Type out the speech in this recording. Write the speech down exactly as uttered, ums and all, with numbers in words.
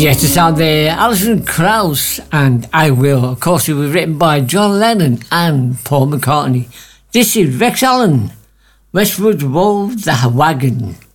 Yes, it's out there. Alison Krauss and I Will. Of course, it was written by John Lennon and Paul McCartney. This is Rex Allen, Westwood Road, The Wagon.